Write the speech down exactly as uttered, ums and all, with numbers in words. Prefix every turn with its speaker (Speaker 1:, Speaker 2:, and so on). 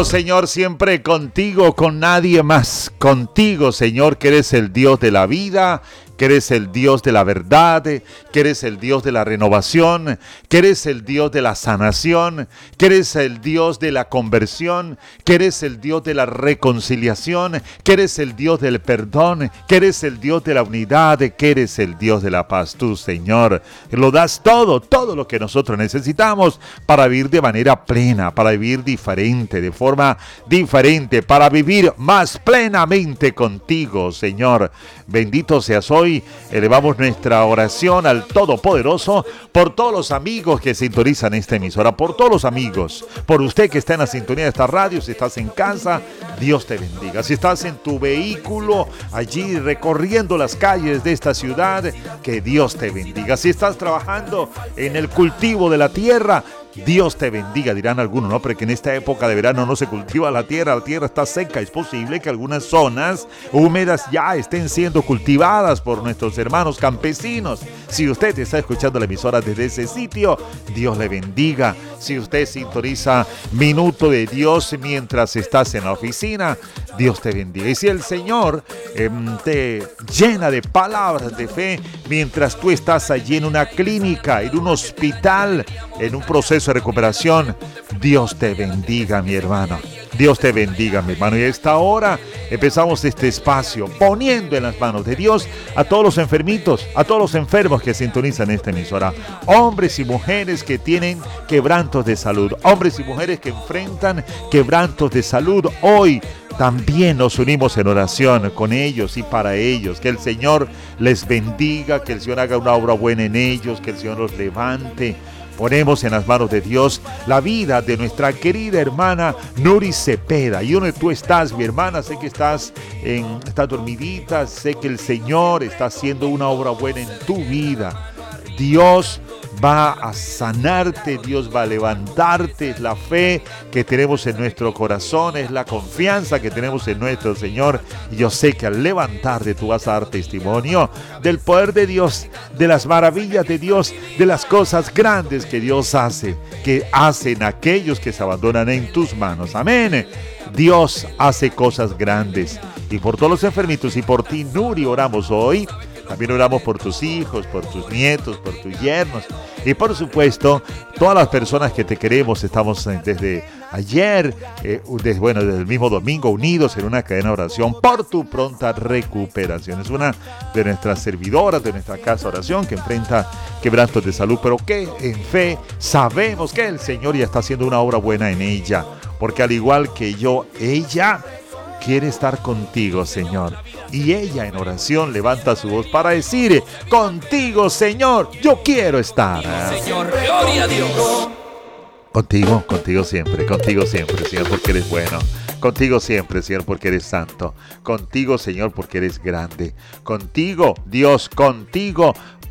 Speaker 1: Señor, siempre contigo, con nadie más. Contigo, Señor, que eres el Dios de la vida, que eres el Dios de la verdad, que eres el Dios de la renovación, que eres el Dios de la sanación, que eres el Dios de la conversión, que eres el Dios de la reconciliación, que eres el Dios del perdón, que eres el Dios de la unidad, que eres el Dios de la paz. Tú, Señor, lo das todo, todo lo que nosotros necesitamos para vivir de manera plena, para vivir diferente, de forma diferente, para vivir más plenamente contigo, Señor. Bendito seas hoy. Elevamos nuestra oración al Todopoderoso por todos los amigos que sintonizan esta emisora, por todos los amigos, por usted que está en la sintonía de esta radio. Si estás en casa, Dios te bendiga. Si estás en tu vehículo, allí recorriendo las calles de esta ciudad, que Dios te bendiga. Si estás trabajando en el cultivo de la tierra, Dios te bendiga, dirán algunos, ¿no? Pero que en esta época de verano no se cultiva la tierra, la tierra está seca. Es posible que algunas zonas húmedas ya estén siendo cultivadas por nuestros hermanos campesinos. Si usted está escuchando la emisora desde ese sitio, Dios le bendiga. Si usted sintoniza Minuto de Dios mientras estás en la oficina, Dios te bendiga. Y si el Señor eh, te llena de palabras de fe mientras tú estás allí en una clínica, en un hospital, en un proceso de recuperación, Dios te bendiga, mi hermano. Dios te bendiga, mi hermano. Y a esta hora empezamos este espacio poniendo en las manos de Dios a todos los enfermitos, a todos los enfermos que sintonizan esta emisora. Hombres y mujeres que tienen quebrantos de salud. Hombres y mujeres que enfrentan quebrantos de salud. Hoy también nos unimos en oración con ellos y para ellos. Que el Señor les bendiga, que el Señor haga una obra buena en ellos, que el Señor los levante. Ponemos en las manos de Dios la vida de nuestra querida hermana Nuri Cepeda. Y donde tú estás, mi hermana, sé que estás, en, estás dormidita, sé que el Señor está haciendo una obra buena en tu vida. Dios va a sanarte, Dios va a levantarte. Es la fe que tenemos en nuestro corazón, es la confianza que tenemos en nuestro Señor. Y yo sé que al levantarte tú vas a dar testimonio del poder de Dios, de las maravillas de Dios, de las cosas grandes que Dios hace, que hacen aquellos que se abandonan en tus manos. Amén. Dios hace cosas grandes. Y por todos los enfermitos y por ti, Nuri, oramos hoy. También oramos por tus hijos, por tus nietos, por tus yernos. Y por supuesto, todas las personas que te queremos, estamos desde ayer, eh, desde, bueno, desde el mismo domingo, unidos en una cadena de oración por tu pronta recuperación. Es una de nuestras servidoras, de nuestra casa de oración, que enfrenta quebrantos de salud, pero que en fe sabemos que el Señor ya está haciendo una obra buena en ella. Porque al igual que yo, ella quiere estar contigo, Señor. Y ella en oración levanta su voz para decir: contigo, Señor, yo quiero estar.
Speaker 2: Señor, gloria a Dios.
Speaker 1: Contigo, contigo siempre, contigo siempre, Señor, porque eres bueno. Contigo siempre, Señor, porque eres santo. Contigo, Señor, porque eres grande. Contigo, Dios, contigo,